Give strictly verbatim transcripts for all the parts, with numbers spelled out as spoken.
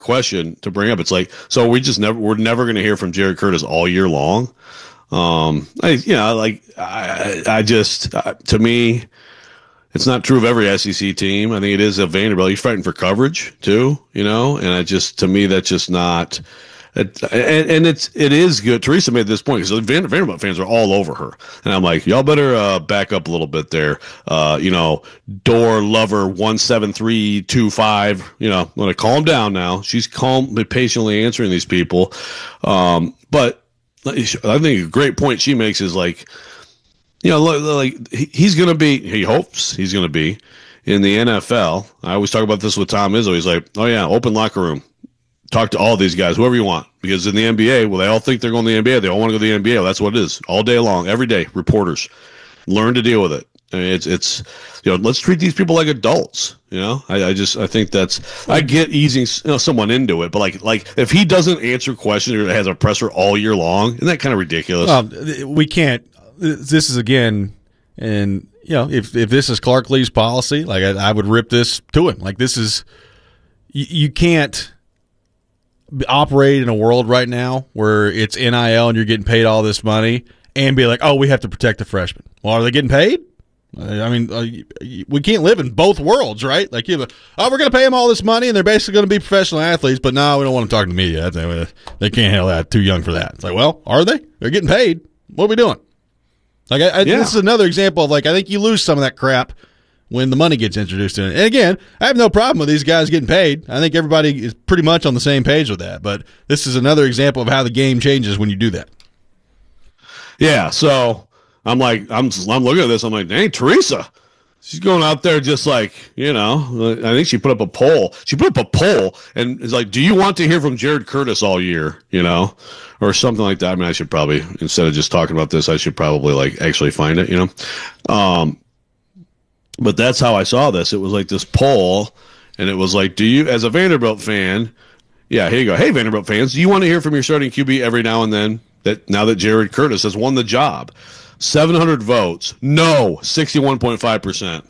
question to bring up. It's like, so we just never, we're never going to hear from Jared Curtis all year long. Um, I, you know, like I, I just, uh, to me, it's not true of every S E C team. I think it is of Vanderbilt. He's fighting for coverage too, you know, and I just, to me, that's just not, it, and, and it's, it is good. Teresa made this point because Vanderbilt fans are all over her. And I'm like, y'all better, uh, back up a little bit there. Uh, you know, Door Lover one seven three two five, you know, I'm going to calm down now. She's calmly, patiently answering these people. Um, but I think a great point she makes is like, you know, like he's going to be, he hopes he's going to be in the N F L. I always talk about this with Tom Izzo. He's like, oh, yeah, open locker room. Talk to all these guys, whoever you want. Because in the N B A, well, they all think they're going to the N B A. They all want to go to the N B A. Well, that's what it is. All day long, every day, reporters. Learn to deal with it. I mean, it's, it's, you know, let's treat these people like adults. You know, I, I just, I think that's, I get easing you know, someone into it, but like, like if he doesn't answer questions or has a presser all year long, isn't that kind of ridiculous? Well, we can't. This is again, and you know, if if this is Clark Lea's policy, like I, I would rip this to him. Like this is, you, you can't operate in a world right now where it's N I L and you're getting paid all this money and be like, oh, we have to protect the freshmen. Well, are they getting paid? I mean, uh, we can't live in both worlds, right? Like, you have a, oh, we're going to pay them all this money and they're basically going to be professional athletes, but no, we don't want them talking to media. They can't handle that. Too young for that. It's like, well, are they? They're getting paid. What are we doing? Like, I, I, yeah. This is another example of, like, I think you lose some of that crap when the money gets introduced in it. And, again, I have no problem with these guys getting paid. I think everybody is pretty much on the same page with that. But this is another example of how the game changes when you do that. Yeah, so I'm like, I'm, I'm looking at this. I'm like, dang, Teresa. She's going out there just like, you know, I think she put up a poll. She put up a poll and is like, do you want to hear from Jared Curtis all year, you know, or something like that. I mean, I should probably, instead of just talking about this, I should probably like actually find it, you know. Um, but that's how I saw this. It was like this poll and it was like, do you, as a Vanderbilt fan, yeah, here you go. Hey, Vanderbilt fans, do you want to hear from your starting Q B every now and then that now that Jared Curtis has won the job? seven hundred votes. No, sixty-one point five percent.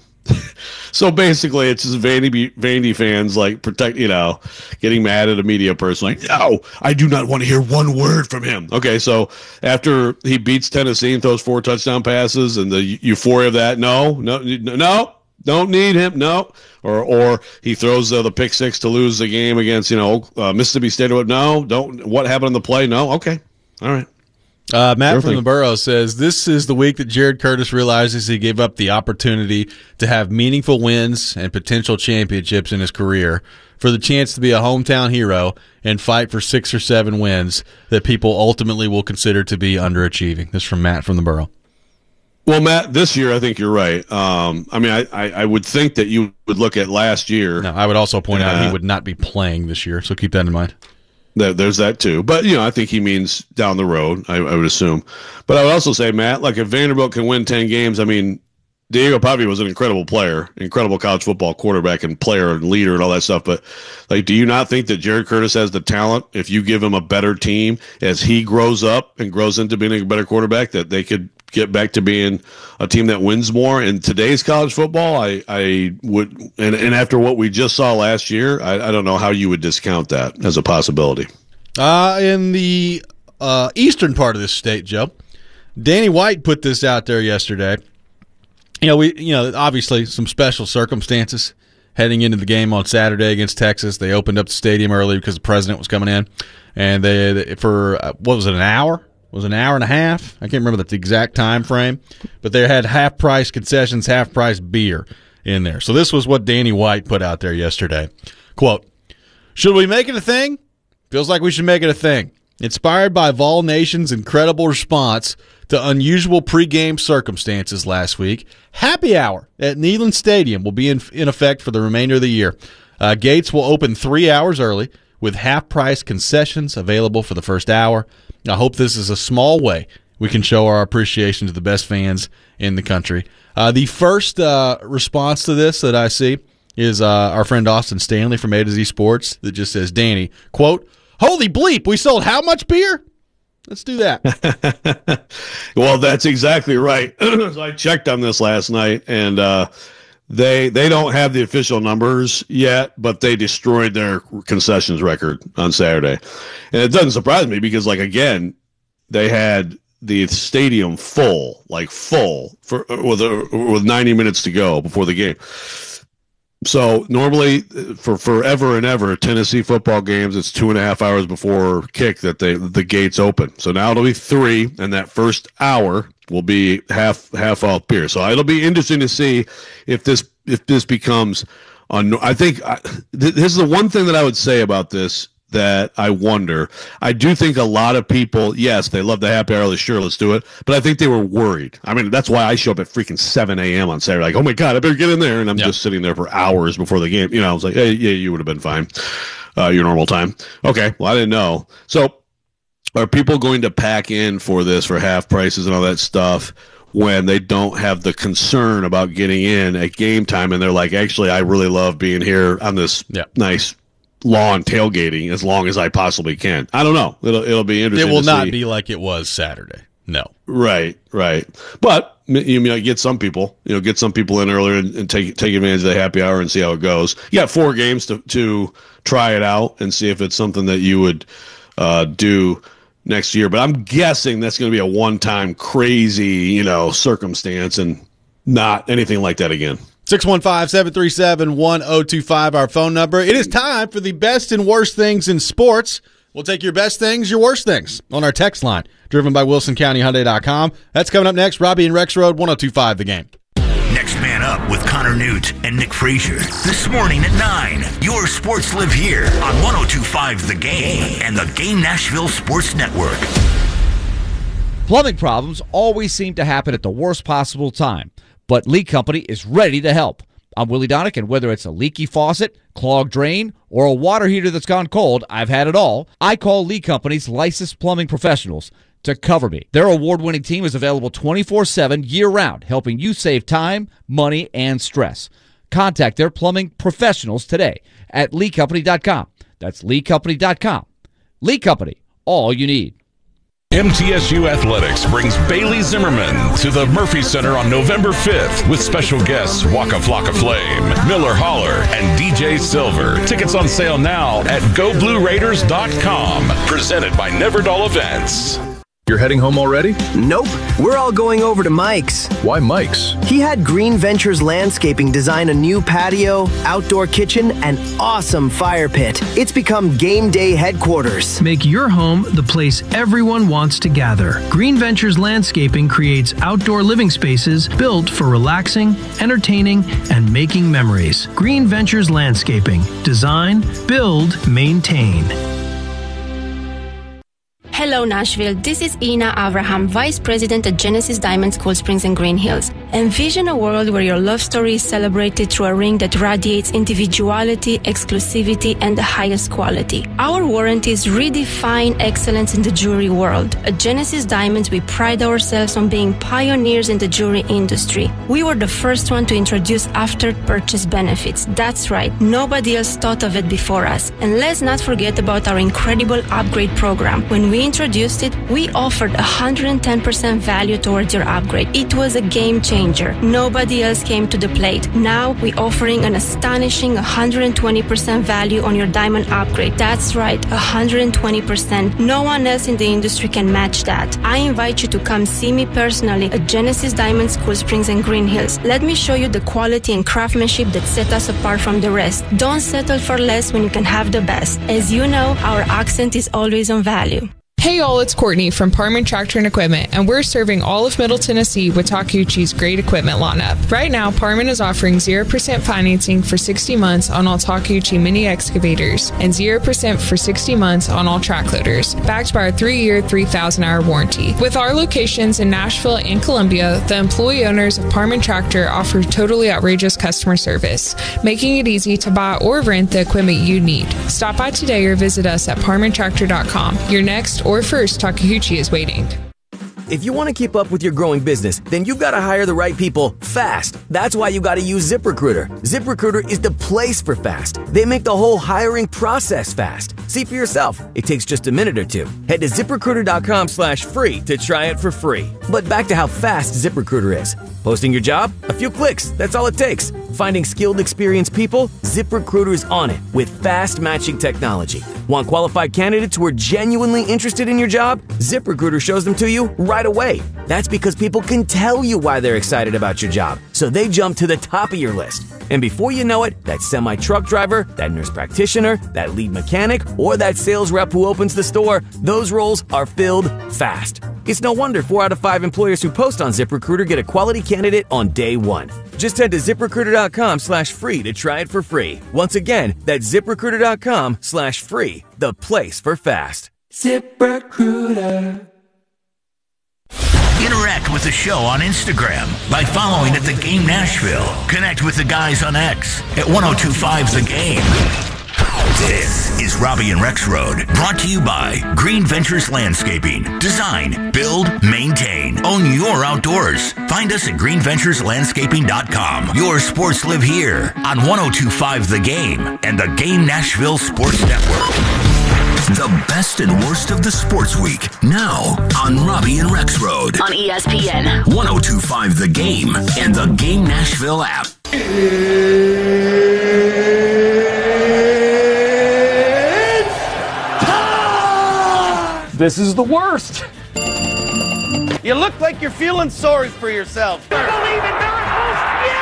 So basically, it's just Vandy, Vandy fans like protect, you know, getting mad at a media person like, no, I do not want to hear one word from him. Okay, so after he beats Tennessee and throws four touchdown passes and the euphoria of that, no, no, no, don't need him, no. Or or he throws uh, the pick six to lose the game against, you know, uh, Mississippi State. No, don't. What happened on the play? No, okay, all right. Uh, Matt Perfect. From the Borough says, this is the week that Jared Curtis realizes he gave up the opportunity to have meaningful wins and potential championships in his career for the chance to be a hometown hero and fight for six or seven wins that people ultimately will consider to be underachieving. This is from Matt from the Borough. Well, Matt, this year I think you're right. Um, I mean, I, I, I would think that you would look at last year. No, I would also point uh, out he would not be playing this year, so keep that in mind. There's that too. But, you know, I think he means down the road, I, I would assume. But I would also say, Matt, like if Vanderbilt can win ten games, I mean, Diego Pavia was an incredible player, incredible college football quarterback and player and leader and all that stuff. But, like, do you not think that Jared Curtis has the talent, if you give him a better team as he grows up and grows into being a better quarterback, that they could get back to being a team that wins more? In today's college football, I, I would, and, and after what we just saw last year, I, I don't know how you would discount that as a possibility. Uh, in the uh, eastern part of this state, Joe, Danny White put this out there yesterday. You know, we, you know, obviously some special circumstances heading into the game on Saturday against Texas. They opened up the stadium early because the president was coming in, and they, they for uh, what was it, an hour? Was an hour and a half. I can't remember the exact time frame, but they had half price concessions, half price beer in there. So this was what Danny White put out there yesterday. Quote, should we make it a thing? Feels like we should make it a thing. Inspired by Vol Nation's incredible response to unusual pregame circumstances last week, happy hour at Neyland Stadium will be in, in effect for the remainder of the year. Uh, gates will open three hours early with half-price concessions available for the first hour. I hope this is a small way we can show our appreciation to the best fans in the country. Uh, the first uh, response to this that I see is uh, our friend Austin Stanley from A to Z Sports that just says, Danny, quote, holy bleep, we sold how much beer? Let's do that. Well, that's exactly right. So I checked on this last night, and uh, They they don't have the official numbers yet, but they destroyed their concessions record on Saturday. And it doesn't surprise me because, like, again, they had the stadium full, like full, for with a, with ninety minutes to go before the game. So normally, for forever and ever, Tennessee football games, it's two and a half hours before kick that they the gates open. So now it'll be three, and that first hour will be half half off beer. So it'll be interesting to see if this if this becomes. Un- I think I, th- this is the one thing that I would say about this that I wonder. I do think a lot of people, yes, they love the happy hour. Sure, let's do it. But I think they were worried. I mean, that's why I show up at freaking seven a.m. on Saturday. Like, oh, my God, I better get in there. And I'm yep. just sitting there for hours before the game. You know, I was like, hey, yeah, you would have been fine. Uh, your normal time. Okay, well, I didn't know. So are people going to pack in for this for half prices and all that stuff when they don't have the concern about getting in at game time? And they're like, actually, I really love being here on this yep. nice lawn tailgating as long as I possibly can. I don't know. It'll it'll be interesting. It will to not see. be like it was Saturday. No. Right, right. But you know, get some people, you know, get some people in earlier and, and take take advantage of the happy hour and see how it goes. You got four games to to try it out and see if it's something that you would uh, do next year. But I'm guessing that's going to be a one-time crazy, you know, circumstance and not anything like that again. six one five, seven three seven, one zero two five, our phone number. It is time for the best and worst things in sports. We'll take your best things, your worst things on our text line, driven by Wilson County Hyundai dot com. That's coming up next. Robbie and Rex Road, one oh two five The Game. Next Man Up with Connor Newt and Nick Frazier. This morning at nine. Your sports live here on one oh two five The Game and the Game Nashville Sports Network. Plumbing problems always seem to happen at the worst possible time, but Lee Company is ready to help. I'm Willie Donick, and whether it's a leaky faucet, clogged drain, or a water heater that's gone cold, I've had it all. I call Lee Company's licensed plumbing professionals to cover me. Their award-winning team is available twenty-four seven year-round, helping you save time, money, and stress. Contact their plumbing professionals today at lee company dot com. That's lee company dot com. Lee Company, all you need. M T S U Athletics brings Bailey Zimmerman to the Murphy Center on November fifth with special guests Waka Flocka Flame, Miller Holler, and D J Silver. Tickets on sale now at go blue raiders dot com. Presented by Neverdall Events. You're heading home already? Nope. We're all going over to Mike's. Why Mike's? He had Green Ventures Landscaping design a new patio, outdoor kitchen, and awesome fire pit. It's become game day headquarters. Make your home the place everyone wants to gather. Green Ventures Landscaping creates outdoor living spaces built for relaxing, entertaining, and making memories. Green Ventures Landscaping. Design, build, maintain. Hello, Nashville. This is Ina Abraham, Vice President at Genesis Diamonds Cool Springs and Green Hills. Envision a world where your love story is celebrated through a ring that radiates individuality, exclusivity, and the highest quality. Our warranties redefine excellence in the jewelry world. At Genesis Diamonds, we pride ourselves on being pioneers in the jewelry industry. We were the first one to introduce after-purchase benefits. That's right. Nobody else thought of it before us. And let's not forget about our incredible upgrade program. When we introduced it, we offered one hundred ten percent value towards your upgrade. It was a game changer. Nobody else came to the plate. Now we're offering an astonishing one hundred twenty percent value on your diamond upgrade. That's right, one hundred twenty percent. No one else in the industry can match that. I invite you to come see me personally at Genesis Diamonds Cool Springs and Green Hills. Let me show you the quality and craftsmanship that set us apart from the rest. Don't settle for less when you can have the best. As you know, our accent is always on value. Hey y'all, it's Courtney from Parman Tractor and Equipment, and we're serving all of Middle Tennessee with Takeuchi's great equipment lineup. Right now, Parman is offering zero percent financing for sixty months on all Takeuchi mini excavators and zero percent for sixty months on all track loaders, backed by our three-year, three thousand hour warranty. With our locations in Nashville and Columbia, the employee owners of Parman Tractor offer totally outrageous customer service, making it easy to buy or rent the equipment you need. Stop by today or visit us at parman tractor dot com. Your next or first Takeuchi is waiting. If you want to keep up with your growing business, then you've got to hire the right people fast. That's why you got to use ZipRecruiter. ZipRecruiter is the place for fast. They make the whole hiring process fast. See for yourself. It takes just a minute or two. Head to ZipRecruiter.com slash free to try it for free. But back to how fast ZipRecruiter is. Posting your job? A few clicks. That's all it takes. Finding skilled, experienced people? ZipRecruiter's on it with fast matching technology. Want qualified candidates who are genuinely interested in your job? ZipRecruiter shows them to you right away. That's because people can tell you why they're excited about your job, so they jump to the top of your list. And before you know it, that semi-truck driver, that nurse practitioner, that lead mechanic, or that sales rep who opens the store, those roles are filled fast. It's no wonder four out of five employers who post on ZipRecruiter get a quality candidate on day one. Just head to ZipRecruiter.com slash free to try it for free. Once again, that's ZipRecruiter.com slash free, the place for fast. ZipRecruiter. Interact with the show on Instagram by following at The Game Nashville. Connect with the guys on X at ten twenty-five The Game. This is Robbie and Rex Road, brought to you by Green Ventures Landscaping. Design, build, maintain, own your outdoors. Find us at green ventures landscaping dot com. Your sports live here on ten twenty-five The Game and the Game Nashville Sports Network. The best and worst of the sports week, now on Robbie and Rex Road. On E S P N. ten twenty-five The Game and the Game Nashville app. This is the worst. You look like you're feeling sorry for yourself. I believe in miracles.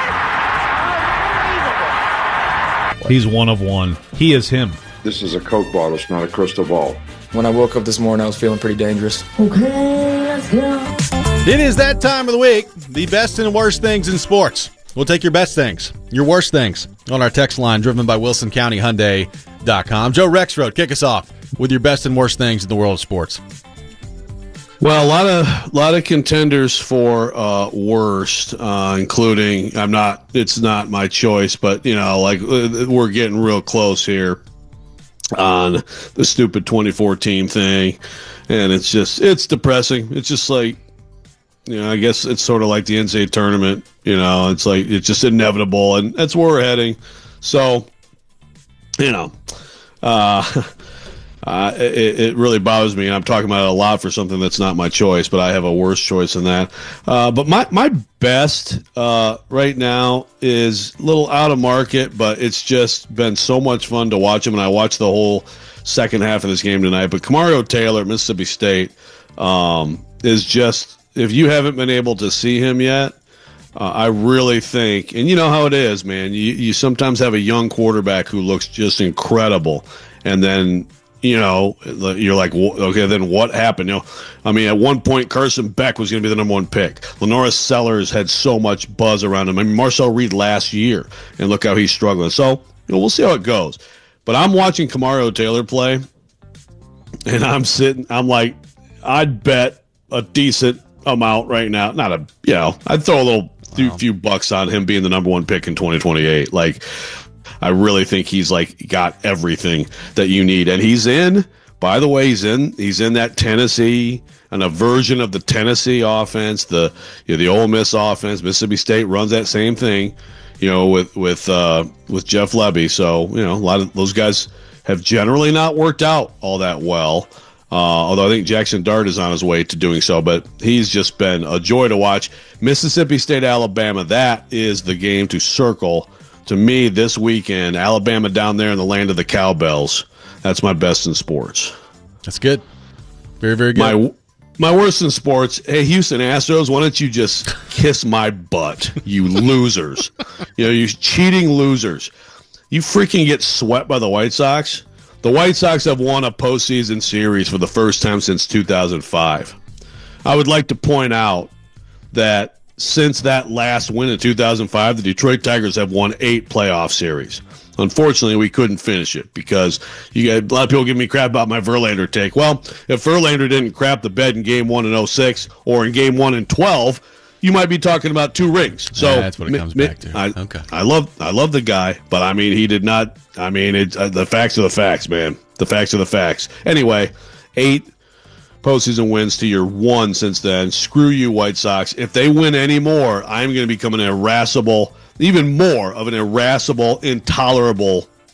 Yes! Unbelievable. He's one of one. He is him. This is a Coke bottle. It's not a crystal ball. When I woke up this morning, I was feeling pretty dangerous. Okay, let's go. It is that time of the week. The best and worst things in sports. We'll take your best things, your worst things, on our text line driven by Wilson County Hyundai dot com. Joe Rexroad, kick us off with your best and worst things in the world of sports. Well, a lot of lot of contenders for uh, worst, uh, including I'm not. It's not my choice, but you know, like we're getting real close here on the stupid twenty fourteen thing, and it's just it's depressing. It's just like, you know, I guess it's sort of like the N C double A tournament. You know, it's like it's just inevitable, and that's where we're heading. So, you know, uh, uh, it, it really bothers me, and I'm talking about it a lot for something that's not my choice, but I have a worse choice than that. Uh, but my my best uh, right now is a little out of market, but it's just been so much fun to watch him, and I watched the whole second half of this game tonight. But Kamario Taylor at Mississippi State um, is just. If you haven't been able to see him yet, uh, I really think, and you know how it is, man, you, you sometimes have a young quarterback who looks just incredible, and then, you know, you're like, okay, then what happened? You know, I mean, at one point, Carson Beck was going to be the number one pick. Lenoris Sellers had so much buzz around him. I mean, Marcel Reed last year, and look how he's struggling. So, you know, we'll see how it goes. But I'm watching Kamario Taylor play, and I'm sitting, I'm like, I'd bet a decent amount right now. Not a, you know, I'd throw a little few, few bucks on him being the number one pick in twenty twenty-eight. Like, I really think he's like got everything that you need, and he's in. By the way, he's in. He's in that Tennessee and a version of the Tennessee offense, the you know, the Ole Miss offense. Mississippi State runs that same thing, you know, with with uh, with Jeff Lebby. So you know, a lot of those guys have generally not worked out all that well. Uh, although I think Jackson Dart is on his way to doing so, but he's just been a joy to watch. Mississippi State, Alabama, that is the game to circle to me this weekend. Alabama down there in the land of the cowbells. That's my best in sports. That's good. Very, very good. My my worst in sports. Hey, Houston Astros, why don't you just kiss my butt, you losers? You know, you cheating losers. You freaking get swept by the White Sox. The White Sox have won a postseason series for the first time since two thousand five. I would like to point out that since that last win in two thousand five, the Detroit Tigers have won eight playoff series. Unfortunately, we couldn't finish it because you got a lot of people give me crap about my Verlander take. Well, if Verlander didn't crap the bed in game one in oh six or in game one in twelve, you might be talking about two rings. So yeah, that's what it comes mi- back to. I, okay. I love, I love the guy, but I mean, he did not. I mean, it, uh, the facts are the facts, man. The facts are the facts. Anyway, eight postseason wins to your one since then. Screw you, White Sox. If they win any more, I'm going to become an irascible, even more of an irascible, intolerable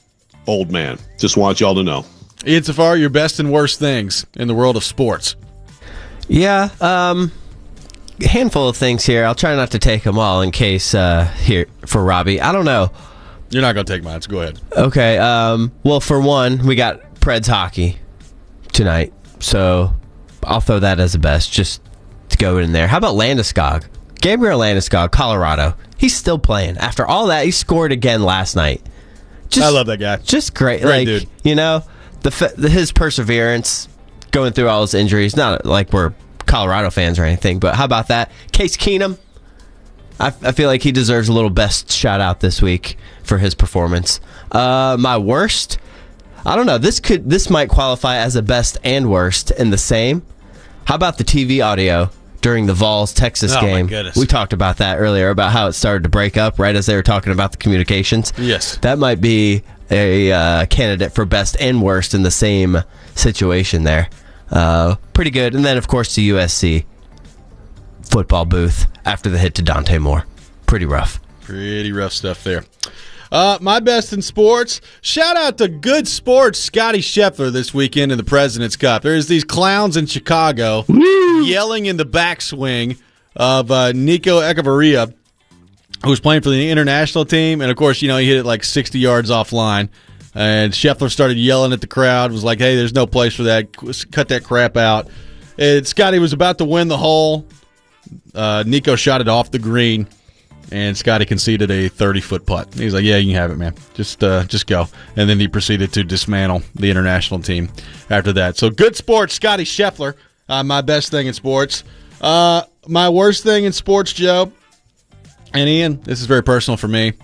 old man. Just want y'all to know. Ian Safari, your best and worst things in the world of sports. Yeah, um, a handful of things here. I'll try not to take them all in case uh, here for Robbie. I don't know. You're not going to take mine, so go ahead. Okay. Um, well, for one, we got Preds hockey tonight, so I'll throw that as a best just to go in there. How about Landeskog? Gabriel Landeskog, Colorado. He's still playing. After all that, he scored again last night. Just, I love that guy. Just great. Great like, dude. You know, the, the his perseverance going through all his injuries. Not like we're Colorado fans or anything, but how about that? Case Keenum. I, I feel like he deserves a little best shout out this week for his performance. Uh, my worst, I don't know. This could this might qualify as a best and worst in the same. How about the T V audio during the Vols Texas Oh, my game? goodness. We talked about that earlier about how it started to break up right as they were talking about the communications. Yes, that might be a uh, candidate for best and worst in the same situation there. Uh, pretty good. And then of course the U S C football booth after the hit to Dante Moore. Pretty rough. Pretty rough stuff there. Uh, my best in sports. Shout out to good sports Scotty Scheffler this weekend in the President's Cup. There's these clowns in Chicago yelling in the backswing of uh, Nico Echevarria, who's playing for the international team. And, of course, you know, he hit it like sixty yards offline. And Scheffler started yelling at the crowd, was like, hey, there's no place for that. Cut that crap out. And Scotty was about to win the hole. Uh, Nico shot it off the green. And Scotty conceded a thirty-foot putt. He's like, yeah, you can have it, man. Just uh, just go. And then he proceeded to dismantle the international team after that. So good sports, Scotty Scheffler. Uh, my best thing in sports. Uh, my worst thing in sports, Joe. And Ian, this is very personal for me.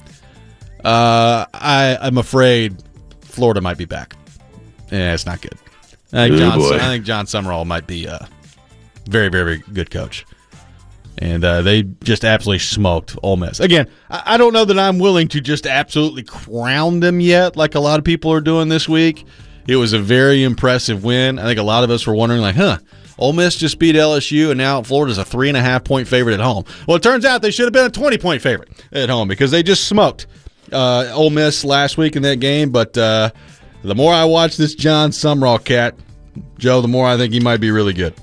Uh, I, I'm afraid Florida might be back. Yeah, it's not good. I think, Ooh, John, boy. I think John Summerall might be a very, very good coach. And uh, they just absolutely smoked Ole Miss. Again, I, I don't know that I'm willing to just absolutely crown them yet like a lot of people are doing this week. It was a very impressive win. I think a lot of us were wondering, like, huh, Ole Miss just beat L S U, and now Florida's a three and a half point favorite at home. Well, it turns out they should have been a twenty point favorite at home because they just smoked uh, Ole Miss last week in that game. But uh, the more I watch this John Summerall cat, Joe, the more I think he might be really good.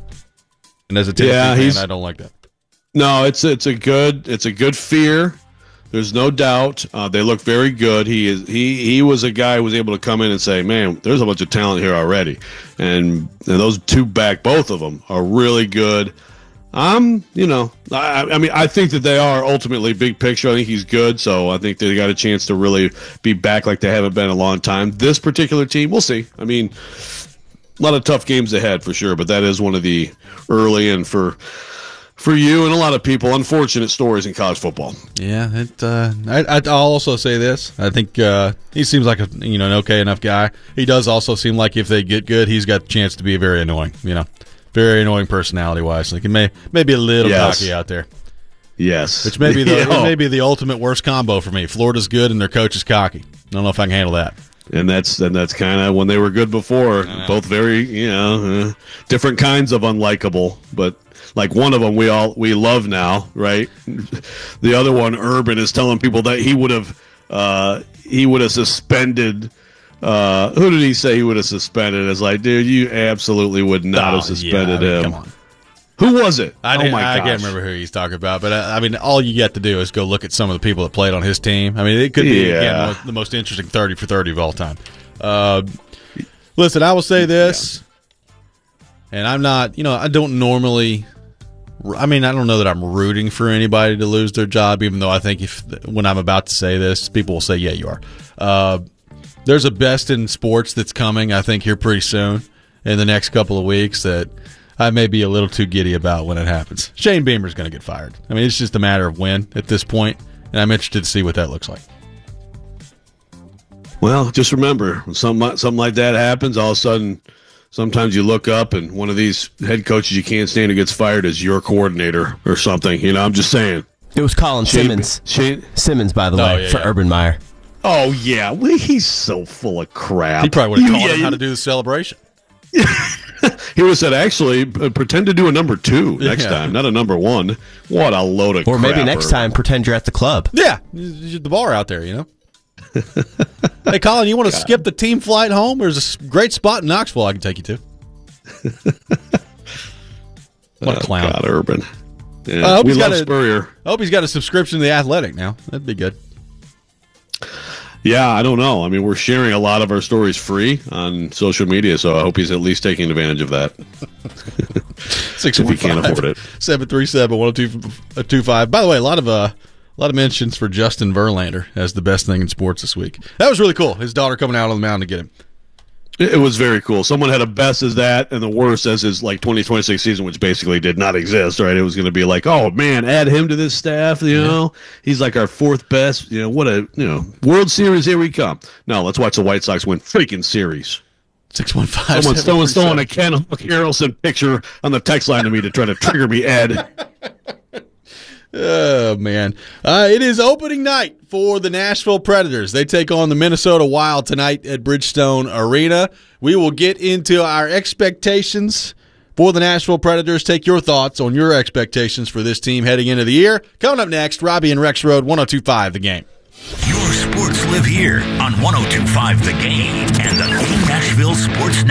And as a Tennessee Yeah, fan, he's- I don't like that. No, it's it's a good it's a good fear. There's no doubt. Uh, they look very good. He is he he was a guy who was able to come in and say, "Man, there's a bunch of talent here already," and, and those two back, both of them are really good. Um, you know, I, I mean, I think that they are ultimately big picture. I think he's good, so I think they got a chance to really be back like they haven't been in a long time. This particular team, we'll see. I mean, a lot of tough games ahead for sure, but that is one of the early and for. For you and a lot of people, unfortunate stories in college football. Yeah, it. Uh, I, I'll also say this. I think uh, he seems like a you know an okay enough guy. He does also seem like if they get good, he's got the chance to be very annoying. You know, very annoying personality wise. Like he may maybe a little Yes. cocky out there. Yes, Which may be the Yeah. it may be the ultimate worst combo for me. Florida's good and their coach is cocky. I don't know if I can handle that. And that's and that's kind of when they were good before. Both very you know uh, different kinds of unlikable, but like one of them we all we love now, right? The other one, Urban, is telling people that he would have uh, he would have suspended. Uh, who did he say he would have suspended? It's like, dude, you absolutely would not Oh, have suspended yeah, I mean, him. come on. Who was it? I, oh didn't- my I gosh. can't remember who he's talking about, but uh, I mean, all you got to do is go look at some of the people that played on his team. I mean, it could be Yeah. again the most, the most interesting thirty for thirty of all time. Uh, listen, I will say this, and I'm not, you know, I don't normally. I mean, I don't know that I'm rooting for anybody to lose their job, even though I think if when I'm about to say this, people will say, "Yeah, you are." Uh, there's a best in sports that's coming, I think, here pretty soon in the next couple of weeks that I may be a little too giddy about when it happens. Shane Beamer's going to get fired. I mean, it's just a matter of when at this point, and I'm interested to see what that looks like. Well, just remember, when something, something like that happens, all of a sudden, sometimes you look up and one of these head coaches you can't stand who gets fired is your coordinator or something. You know, I'm just saying. It was Colin Shane- Simmons. Shane- Simmons, by the Oh, way, yeah, for yeah. Urban Meyer. Oh, yeah. Well, he's so full of crap. He probably would have You- taught yeah, him how you- to do the celebration. He would have said, actually, uh, pretend to do a number two next Yeah. time, not a number one. What a load of Or crap. maybe next Urban. time, pretend you're at the club. Yeah, the bar out there, you know. Hey, Colin, you want to skip the team flight home? There's a great spot in Knoxville I can take you to. What a clown. Oh, God, Urban. Yeah, I hope we he's love got a, Spurrier. I hope he's got a subscription to The Athletic now. That'd be good. Yeah, I don't know. I mean, we're sharing a lot of our stories free on social media, so I hope he's at least taking advantage of that. Six if he can't afford it. seven three seven, one oh two five. By the way, a lot of uh, a lot of mentions for Justin Verlander as the best thing in sports this week. That was really cool. His daughter coming out on the mound to get him. It was very cool. Someone had a best as that and the worst as his like twenty twenty-six season, which basically did not exist, right? It was going to be like, oh, man, add him to this staff, you yeah. know? He's like our fourth best. You know, what a, you know, World Series, here we come. No, let's watch the White Sox win freaking series. six one five. Someone's throwing, throwing a Ken Harrelson picture on the text line to me to try to trigger me, Ed. Oh, man. Uh, it is opening night for the Nashville Predators. They take on the Minnesota Wild tonight at Bridgestone Arena. We will get into our expectations for the Nashville Predators. Take your thoughts on your expectations for this team heading into the year. Coming up next, Robbie and Rex Road, one oh two five The Game. Your sports live here on one oh two five The Game and the Nashville Sports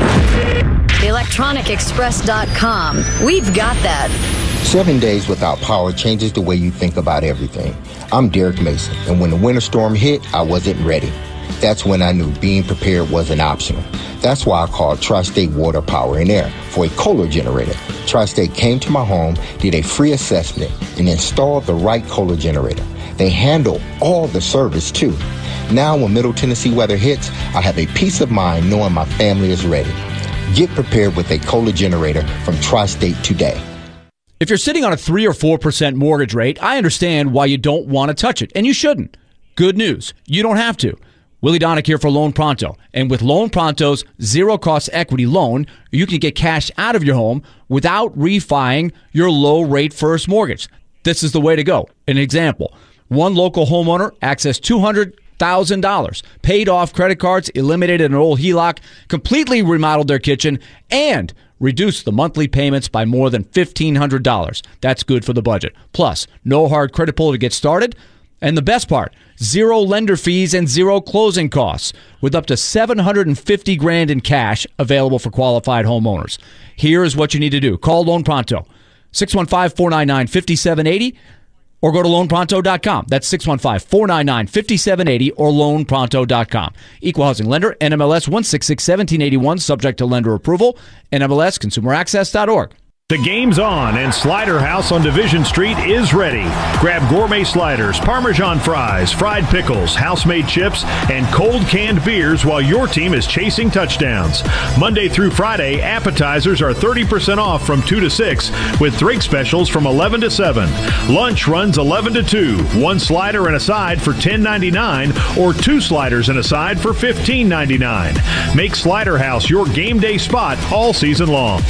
Network. electronic express dot com. We've got that. Seven days without power changes the way you think about everything. I'm Derek Mason, and when the winter storm hit, I wasn't ready. That's when I knew being prepared wasn't optional. That's why I called Tri-State Water, Power, and Air for a Kohler generator. Tri-State came to my home, did a free assessment, and installed the right Kohler generator. They handle all the service, too. Now, when Middle Tennessee weather hits, I have a peace of mind knowing my family is ready. Get prepared with a Kohler generator from Tri-State today. If you're sitting on a three or four percent mortgage rate, I understand why you don't want to touch it, and you shouldn't. Good news, you don't have to. Willie Donick here for Loan Pronto. And with Loan Pronto's zero-cost equity loan, you can get cash out of your home without refining your low-rate first mortgage. This is the way to go. An example, one local homeowner accessed two hundred thousand dollars, paid off credit cards, eliminated an old H E L O C, completely remodeled their kitchen, and reduced the monthly payments by more than fifteen hundred dollars. That's good for the budget. Plus, no hard credit pull to get started. And the best part, zero lender fees and zero closing costs, with up to seven hundred fifty grand in cash available for qualified homeowners. Here is what you need to do. Call Loan Pronto, six one five, four nine nine, five seven eight zero, or go to loan pronto dot com. That's six one five, four nine nine, five seven eight zero or loan pronto dot com. Equal housing lender, N M L S one six six, one seven eight one, subject to lender approval, N M L S consumer access dot org. The game's on, and Slider House on Division Street is ready. Grab gourmet sliders, Parmesan fries, fried pickles, house-made chips, and cold canned beers while your team is chasing touchdowns. Monday through Friday, appetizers are thirty percent off from two to six, with drink specials from eleven to seven. Lunch runs eleven to two. One slider and a side for ten ninety-nine, or two sliders and a side for fifteen ninety-nine. Make Slider House your game day spot all season long.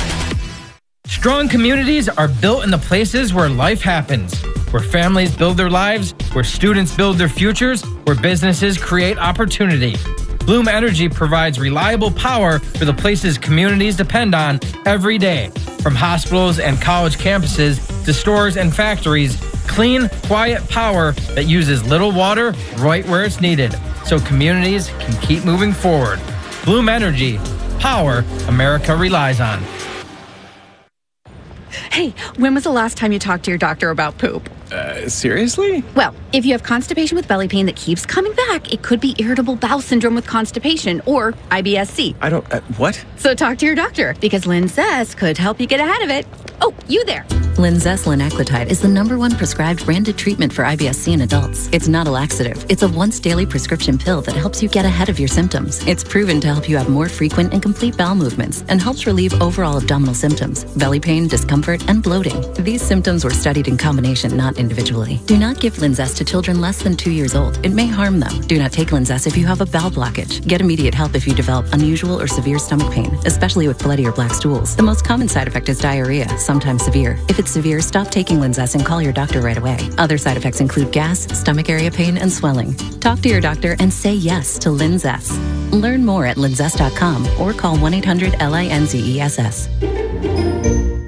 Strong communities are built in the places where life happens, where families build their lives, where students build their futures, where businesses create opportunity. Bloom Energy provides reliable power for the places communities depend on every day. From hospitals and college campuses to stores and factories, clean, quiet power that uses little water right where it's needed, so communities can keep moving forward. Bloom Energy, power America relies on. Hey, when was the last time you talked to your doctor about poop? Uh, seriously? Well, if you have constipation with belly pain that keeps coming back, it could be irritable bowel syndrome with constipation, or I B S C. I don't... Uh, what? So talk to your doctor, because Linzess could help you get ahead of it. Oh, you there. Linzess linaclotide is the number one prescribed branded treatment for I B S C in adults. It's not a laxative. It's a once-daily prescription pill that helps you get ahead of your symptoms. It's proven to help you have more frequent and complete bowel movements and helps relieve overall abdominal symptoms, belly pain, discomfort, and bloating. These symptoms were studied in combination, not individually. Do not give Linzess to children less than two years old. It may harm them. Do not take Linzess if you have a bowel blockage. Get immediate help if you develop unusual or severe stomach pain, especially with bloody or black stools. The most common side effect is diarrhea, sometimes severe. If it's severe, stop taking Linzess and call your doctor right away. Other side effects include gas, stomach area pain, and swelling. Talk to your doctor and say yes to Linzess. Learn more at linzess dot com or call one eight hundred L I N Z E S S.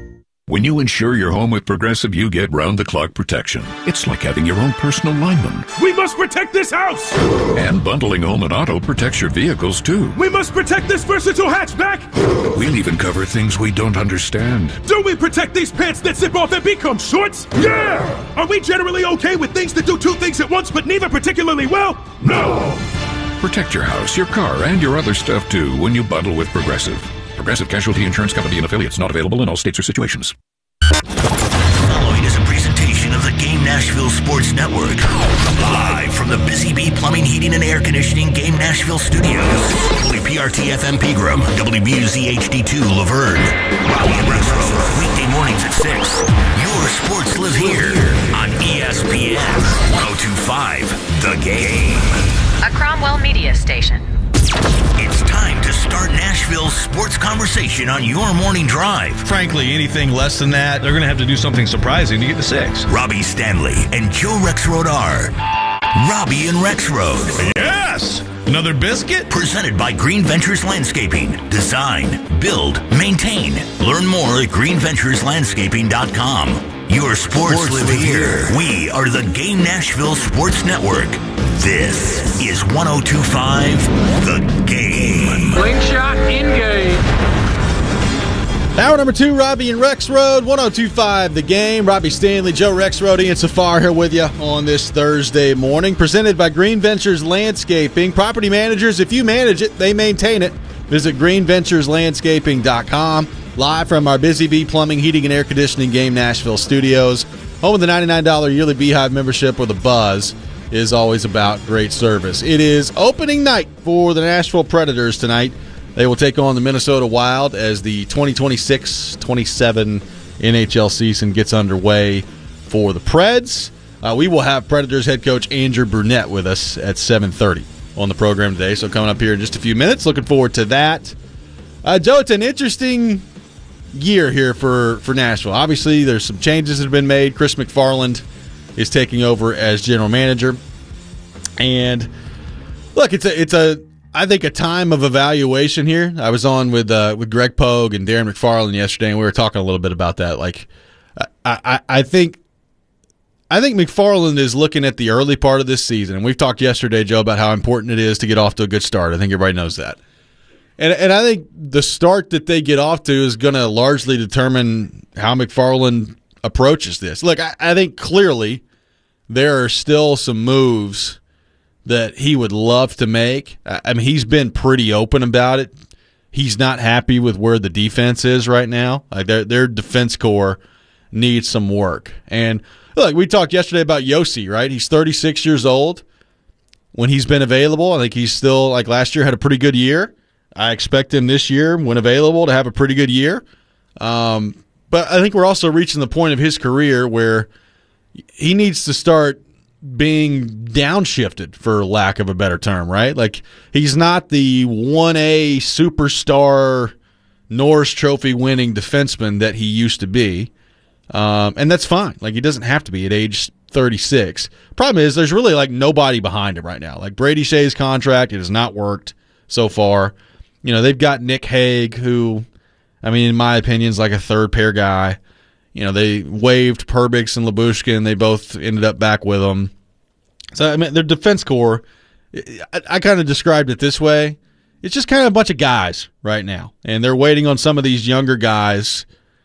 When you insure your home with Progressive, you get round-the-clock protection. It's like having your own personal lineman. We must protect this house! And bundling home and auto protects your vehicles, too. We must protect this versatile hatchback! We'll even cover things we don't understand. Do we protect these pants that zip off and become shorts? Yeah! Are we generally okay with things that do two things at once but neither particularly well? No! Protect your house, your car, and your other stuff, too, when you bundle with Progressive. Progressive Casualty Insurance Company and affiliates, not available in all states or situations. Following is a presentation of the Game Nashville Sports Network. Live from the Busy Bee Plumbing, Heating, and Air Conditioning Game Nashville Studios. W P R T F M Pegram, W B U Z H D two Laverne. Robbie and Rex Road, weekday mornings at six. Your sports live here on E S P N one oh two point five The Game. A Cromwell Media Station. It's time to start Nashville's sports conversation on your morning drive. Frankly, anything less than that, they're going to have to do something surprising to get to six. Robbie Stanley and Joe Rexrode are Robbie and Rexrode. Yes! Another biscuit? Presented by Green Ventures Landscaping. Design, build, maintain. Learn more at green ventures landscaping dot com. Your sports, sports live, live here. here. We are the Game Nashville Sports Network. This is one oh two point five The Game. Slingshot in game. Hour number two, Robbie and Rexrode, one oh two point five The Game. Robbie Stanley, Joe Rexrode, Ian Safar here with you on this Thursday morning. Presented by Green Ventures Landscaping. Property managers, if you manage it, they maintain it. Visit green ventures landscaping dot com. Live from our Busy Bee Plumbing, Heating, and Air Conditioning Game Nashville studios. Home of the ninety-nine dollars yearly Beehive membership with a buzz is always about great service. It is opening night for the Nashville Predators tonight. They will take on the Minnesota Wild as the twenty twenty-six twenty-seven N H L season gets underway for the Preds. Uh, we will have Predators head coach Andrew Brunette with us at seven thirty on the program today. So coming up here in just a few minutes. Looking forward to that. Uh, Joe, it's an interesting year here for, for Nashville. Obviously, there's some changes that have been made. Chris McFarland is taking over as general manager. And look, it's a it's a I think a time of evaluation here. I was on with uh, with Greg Pogue and Darren McFarland yesterday, and we were talking a little bit about that. Like, I, I, I think I think McFarland is looking at the early part of this season, and we've talked yesterday, Joe, about how important it is to get off to a good start. I think everybody knows that. And and I think the start that they get off to is going to largely determine how McFarland approaches this. Look, I, I think clearly there are still some moves that he would love to make. I mean, he's been pretty open about it. He's not happy with where the defense is right now. Like their their defense core needs some work. And look, we talked yesterday about Yossi, right? He's thirty-six years old. When he's been available, I think he's still, like last year, had a pretty good year. I expect him this year, when available, to have a pretty good year. Um, but I think we're also reaching the point of his career where he needs to start being downshifted, for lack of a better term, right? Like, he's not the one A superstar Norris Trophy winning defenseman that he used to be. Um, and that's fine. Like, he doesn't have to be at age thirty-six. Problem is, there's really, like, nobody behind him right now. Like, Brady Shea's contract, it has not worked so far. You know, they've got Nick Hague, who, I mean, in my opinion, is like a third-pair guy. You know, they waived Perbix and Lyubushkin, and they both ended up back with them. So, I mean, their defense core, I, I kind of described it this way. It's just kind of a bunch of guys right now, and they're waiting on some of these younger guys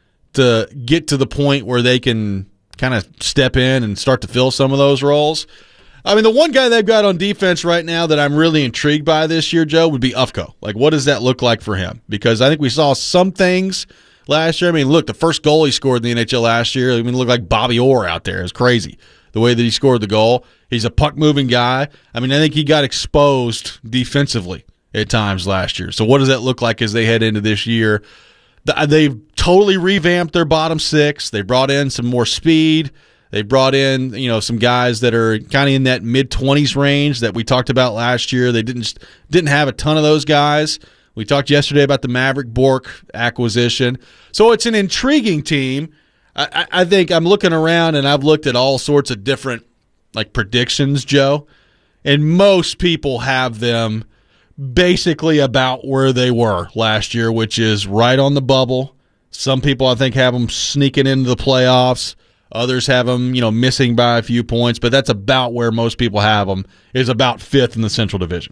to get to the point where they can kind of step in and start to fill some of those roles. I mean, the one guy they've got on defense right now that I'm really intrigued by this year, Joe, would be Ufko. Like, what does that look like for him? Because I think we saw some things last year. I mean, look, the first goal he scored in the N H L last year, I mean, it looked like Bobby Orr out there. It was crazy, the way that he scored the goal. He's a puck-moving guy. I mean, I think he got exposed defensively at times last year. So what does that look like as they head into this year? They've totally revamped their bottom six. They brought in some more speed. They brought in, you know, some guys that are kind of in that mid-twenties range that we talked about last year. They didn't didn't have a ton of those guys. We talked yesterday about the Maverick Bourque acquisition. So it's an intriguing team. I, I think I'm looking around, and I've looked at all sorts of different, like, predictions, Joe, and most people have them basically about where they were last year, which is right on the bubble Some people, I think, have them sneaking into the playoffs. Others have them, you know, missing by a few points. But that's about where most people have them, is about fifth in the Central Division.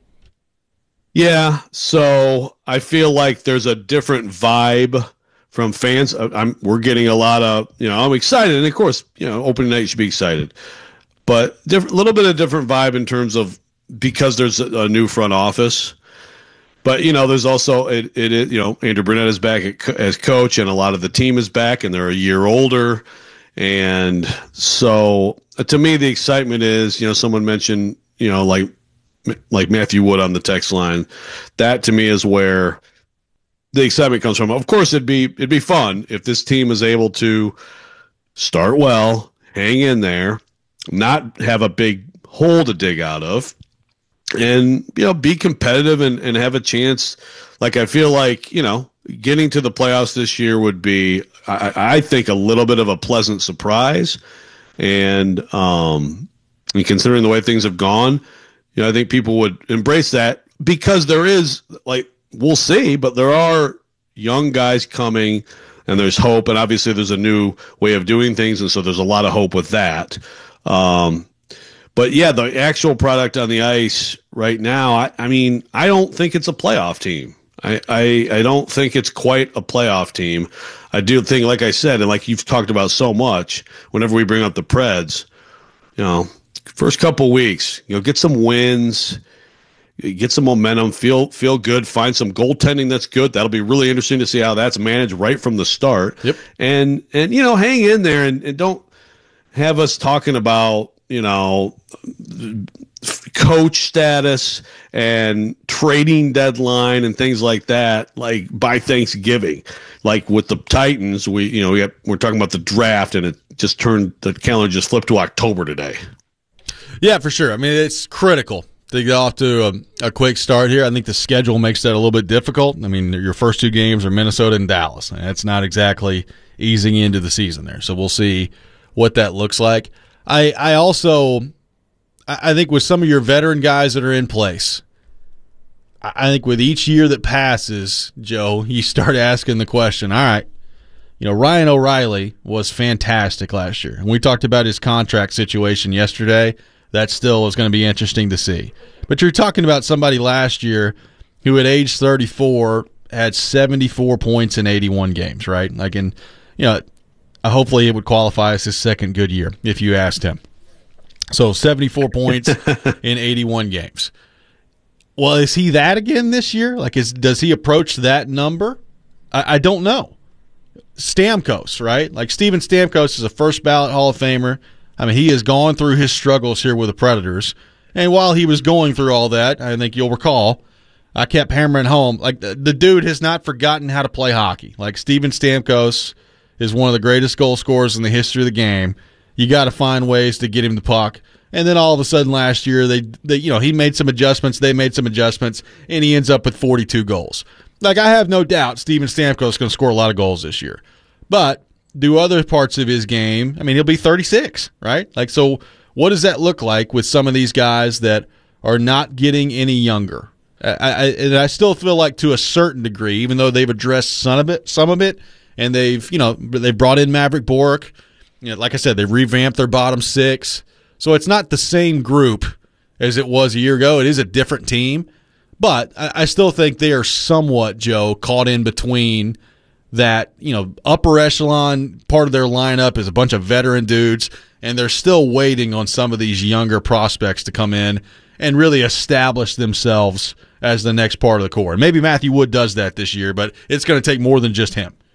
Yeah, so I feel like there's a different vibe from fans. I'm we're getting a lot of, you know, I'm excited, and of course, you know, opening night you should be excited, but a little bit of different vibe in terms of because there's a, a new front office. But you know, there's also it, it, it you know, Andrew Burnett is back at, as coach, and a lot of the team is back, and they're a year older, and so uh, to me, the excitement is, you know, someone mentioned, you know, like. like Matthew Wood on the text line. That to me is where the excitement comes from. Of course, it'd be it'd be fun if this team is able to start well, hang in there, not have a big hole to dig out of, and you know, be competitive and, and have a chance. Like I feel like, you know, getting to the playoffs this year would be, I, I think, a little bit of a pleasant surprise. And um, and considering the way things have gone, you know, I think people would embrace that because there is, like, we'll see, but there are young guys coming and there's hope. And obviously there's a new way of doing things. And so there's a lot of hope with that. Um, but yeah, the actual product on the ice right now, I, I mean, I don't think it's a playoff team. I, I, I don't think it's quite a playoff team. I do think, like I said, and like you've talked about so much, whenever we bring up the Preds, you know, first couple weeks, you know, get some wins, get some momentum, feel feel good, find some goaltending that's good. That'll be really interesting to see how that's managed right from the start. Yep. And and you know, hang in there and, and don't have us talking about, you know, coach status and trading deadline and things like that, like by Thanksgiving. Like with the Titans, we you know, we got, we're talking about the draft, and it just turned, the calendar just flipped to October today. Yeah, for sure. I mean, it's critical to get off to a, a quick start here. I think the schedule makes that a little bit difficult. I mean, your first two games are Minnesota and Dallas. And that's not exactly easing into the season there. So we'll see what that looks like. I, I also, I think with some of your veteran guys that are in place, I think with each year that passes, Joe, you start asking the question, all right, you know, Ryan O'Reilly was fantastic last year. And we talked about his contract situation yesterday. That still is going to be interesting to see. But you're talking about somebody last year who at age thirty-four had seventy-four points in eighty-one games, right? Like, in, you know, hopefully it would qualify as his second good year if you asked him. So seventy-four points in eighty-one games. Well, is he that again this year? Like, is does he approach that number? I, I don't know. Stamkos, right? Like, Steven Stamkos is a first ballot Hall of Famer. I mean, he has gone through his struggles here with the Predators. And while he was going through all that, I think you'll recall, I kept hammering home, like, the, the dude has not forgotten how to play hockey. Like, Steven Stamkos is one of the greatest goal scorers in the history of the game. You got to find ways to get him the puck. And then all of a sudden last year, they, they, you know, he made some adjustments, they made some adjustments, and he ends up with forty-two goals. Like, I have no doubt Steven Stamkos is going to score a lot of goals this year. But do other parts of his game, I mean, he'll be thirty-six, right? Like, so what does that look like with some of these guys that are not getting any younger? I, I, and I still feel like to a certain degree, even though they've addressed some of it, some of it, and they've, you know, they've brought in Maverick Bourque. You know, like I said, they've revamped their bottom six. So it's not the same group as it was a year ago. It is a different team. But I, I still think they are somewhat, Joe, caught in between that, you know, upper echelon part of their lineup is a bunch of veteran dudes, and they're still waiting on some of these younger prospects to come in and really establish themselves as the next part of the core. Maybe Matthew Wood does that this year, but it's going to take more than just him.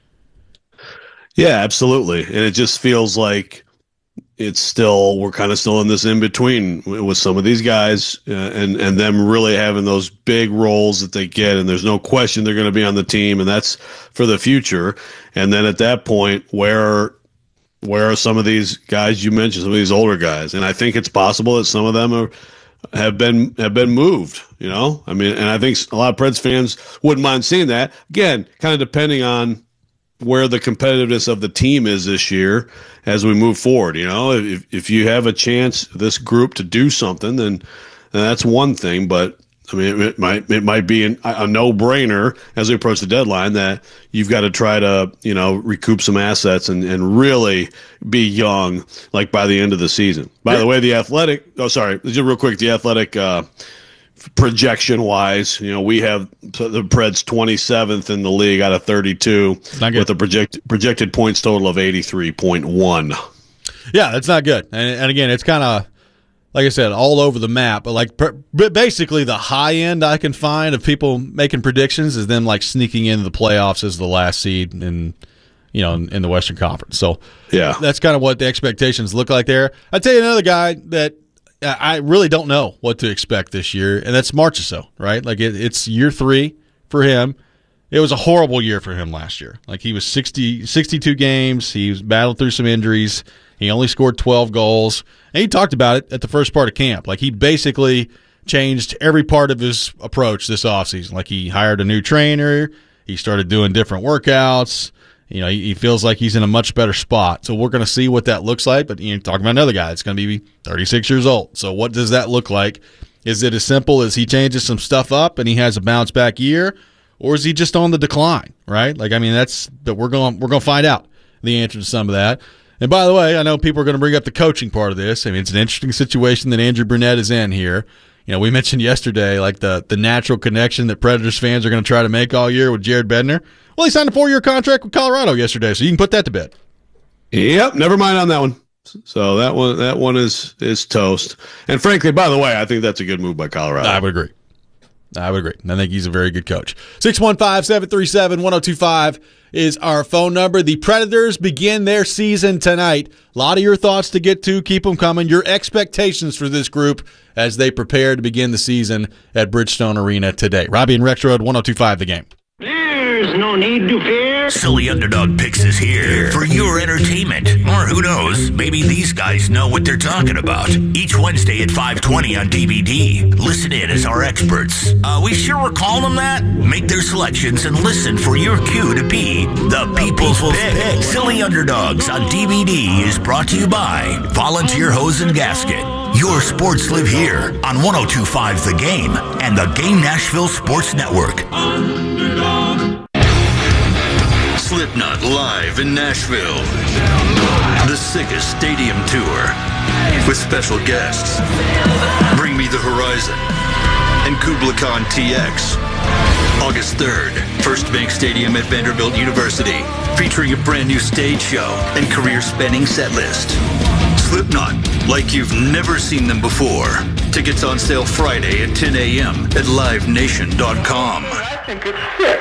Yeah, absolutely. And it just feels like it's still, we're kind of still in this in between with some of these guys uh, and, and them really having those big roles that they get. And there's no question they're going to be on the team, and that's for the future. And then at that point, where, where are some of these guys you mentioned, some of these older guys? And I think it's possible that some of them are, have been, have been moved, you know, I mean, and I think a lot of Preds fans wouldn't mind seeing that. Again, kind of depending on where the competitiveness of the team is this year as we move forward. You know, if if you have a chance, this group, to do something, then, then that's one thing. But I mean, it might it might be an, a no-brainer as we approach the deadline that you've got to try to, you know, recoup some assets and, and really be young, like by the end of the season. By the way, the Athletic – oh, sorry, just real quick, the Athletic uh, projection-wise, you know, we have the Preds twenty-seventh in the league out of thirty-two with a project, projected points total of eighty-three point one. Yeah, that's not good. And, and again, it's kind of – like I said, all over the map. But like but basically the high end I can find of people making predictions is them like sneaking into the playoffs as the last seed in, you know, in, in the Western Conference. So yeah, that's kind of what the expectations look like there. I'll tell you another guy that I really don't know what to expect this year, and that's Marchessault, right? Like it, it's year three for him. It was a horrible year for him last year. Like he was sixty, sixty-two games. He was battled through some injuries. He only scored twelve goals. And he talked about it at the first part of camp. Like he basically changed every part of his approach this offseason. Like he hired a new trainer. He started doing different workouts. You know, he, he feels like he's in a much better spot. So we're going to see what that looks like. But you're talking about another guy that's going to be thirty-six years old. So what does that look like? Is it as simple as he changes some stuff up and he has a bounce back year? Or is he just on the decline, right? Like, I mean, that's that we're going we're going to find out the answer to some of that. And by the way, I know people are going to bring up the coaching part of this. I mean, it's an interesting situation that Andrew Brunette is in here. You know, we mentioned yesterday, like the, the natural connection that Predators fans are going to try to make all year with Jared Bednar. Well, he signed a four-year contract with Colorado yesterday, so you can put that to bed. Yep, never mind on that one. So that one that one is is toast. And frankly, by the way, I think that's a good move by Colorado. I would agree. I would agree. I think he's a very good coach. six one five, seven three seven, one oh two five is our phone number. The Predators begin their season tonight. A lot of your thoughts to get to. Keep them coming. Your expectations for this group as they prepare to begin the season at Bridgestone Arena today. Robbie and Rex Road, one oh two five The Game. There's no need to fear. Silly Underdog Picks is here for your entertainment. Or who knows, maybe these guys know what they're talking about. Each Wednesday at five twenty on D V D. Listen in as our experts. Uh, we sure we're calling them that? Make their selections and listen for your cue to be the People's Pick. Silly Underdogs on D V D is brought to you by Volunteer Hose and Gasket. Your sports live here on one oh two point five The Game and the Game Nashville Sports Network. Slipknot live in Nashville. The sickest stadium tour with special guests. Bring Me the Horizon and Kubla Khan T X. August third, First Bank Stadium at Vanderbilt University, featuring a brand new stage show and career-spanning set list. Slipknot, like you've never seen them before. Tickets on sale Friday at ten a.m. at live nation dot com. I think it's sick.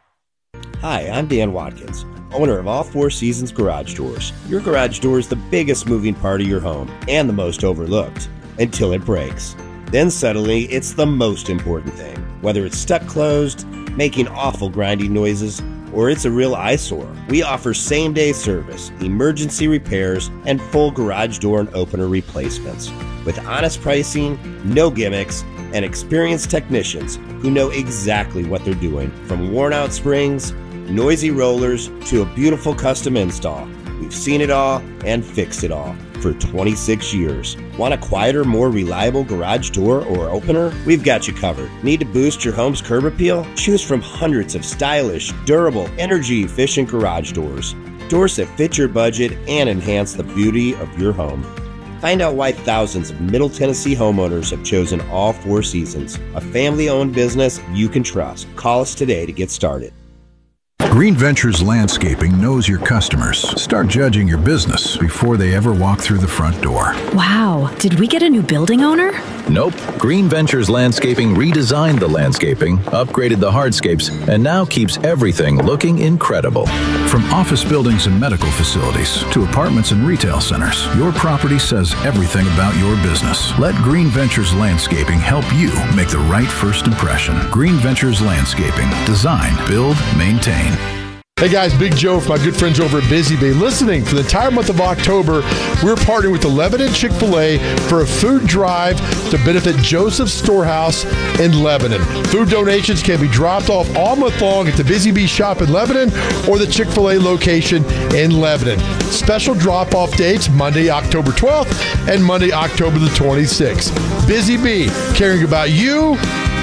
Hi, I'm Dan Watkins, owner of All Four Seasons Garage Doors. Your garage door is the biggest moving part of your home and the most overlooked until it breaks. Then suddenly, it's the most important thing. Whether it's stuck closed, making awful grinding noises, or it's a real eyesore, we offer same-day service, emergency repairs, and full garage door and opener replacements. With honest pricing, no gimmicks, and experienced technicians who know exactly what they're doing, from worn-out springs, noisy rollers, to a beautiful custom install. We've seen it all and fixed it all for twenty-six years. Want a quieter, more reliable garage door or opener? We've got you covered. Need to boost your home's curb appeal? Choose from hundreds of stylish, durable, energy-efficient garage doors. Doors that fit your budget and enhance the beauty of your home. Find out why thousands of Middle Tennessee homeowners have chosen All Four Seasons, a family-owned business you can trust. Call us today to get started. Green Ventures Landscaping knows your customers. Start judging your business before they ever walk through the front door. Wow, did we get a new building owner? Nope. Green Ventures Landscaping redesigned the landscaping, upgraded the hardscapes, and now keeps everything looking incredible. From office buildings and medical facilities to apartments and retail centers, your property says everything about your business. Let Green Ventures Landscaping help you make the right first impression. Green Ventures Landscaping. Design, build, maintain. Hey guys, Big Joe from my good friends over at Busy Bee. Listening, for the entire month of October, we're partnering with the Lebanon Chick-fil-A for a food drive to benefit Joseph's Storehouse in Lebanon. Food donations can be dropped off all month long at the Busy Bee shop in Lebanon or the Chick-fil-A location in Lebanon. Special drop-off dates, Monday, October twelfth and Monday, October the twenty-sixth. Busy Bee, caring about you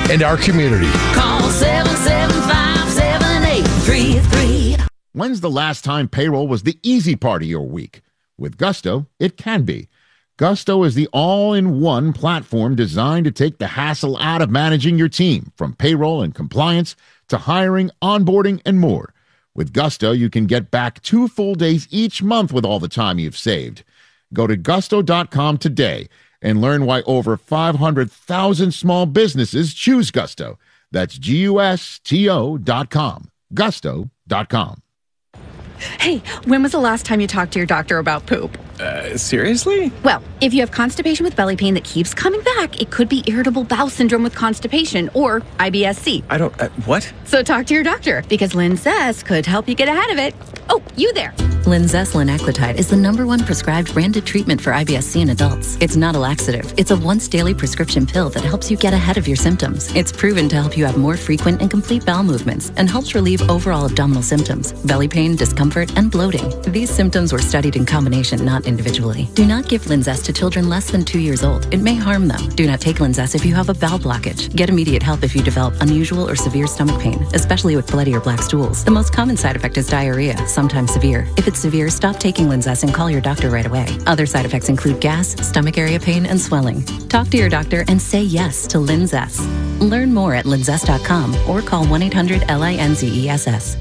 and our community. Call seven seven five, seven eight three three. When's the last time payroll was the easy part of your week? With Gusto, it can be. Gusto is the all-in-one platform designed to take the hassle out of managing your team, from payroll and compliance to hiring, onboarding, and more. With Gusto, you can get back two full days each month with all the time you've saved. Go to gusto dot com today and learn why over five hundred thousand small businesses choose Gusto. That's G U S T O dot com. gusto dot com. Hey, when was the last time you talked to your doctor about poop? Uh, seriously? Well, if you have constipation with belly pain that keeps coming back, it could be irritable bowel syndrome with constipation or I B S C. I don't, uh, what? So talk to your doctor, because Linzess could help you get ahead of it. Oh, you there. Linzess linaclotide is the number one prescribed branded treatment for I B S C in adults. It's not a laxative. It's a once daily prescription pill that helps you get ahead of your symptoms. It's proven to help you have more frequent and complete bowel movements and helps relieve overall abdominal symptoms, belly pain, discomfort, and bloating. These symptoms were studied in combination, not individually. Do not give Linzess to children less than two years old. It may harm them. Do not take Linzess if you have a bowel blockage. Get immediate help if you develop unusual or severe stomach pain, especially with bloody or black stools. The most common side effect is diarrhea, sometimes severe. If it's severe, stop taking Linzess and call your doctor right away. Other side effects include gas, stomach area pain, and swelling. Talk to your doctor and say yes to Linzess. Learn more at linzess dot com or call one eight hundred L I N Z E S S.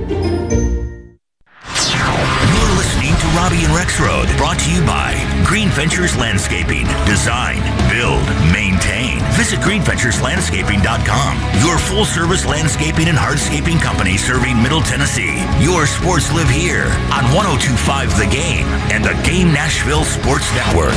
You're listening to Robbie and Rex Road, brought to you by Green Ventures Landscaping. Design, build, maintain. Visit green ventures landscaping dot com. Your full-service landscaping and hardscaping company serving Middle Tennessee. Your sports live here on one oh two point five The Game and the Game Nashville Sports Network.